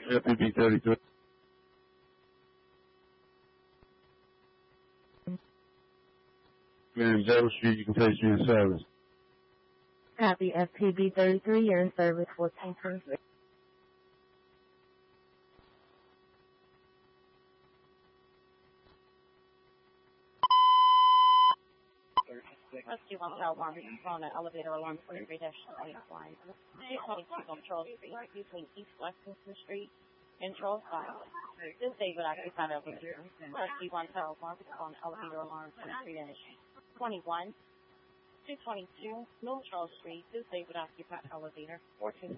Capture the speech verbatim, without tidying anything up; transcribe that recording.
F P B thirty-three. Man, Zero Street, you can place you in service. Copy, F P B thirty-three, you're in service, fourteen twenty-three. Rescue one child alarm on an elevator alarm forty-three dash eight line. Control between East Westminster Street and Charles Five. This David occupied elevator. Rescue one child alarm on elevator alarm forty-three dash twenty-one. two twenty-two Mill Charles Street. This David occupied elevator four two.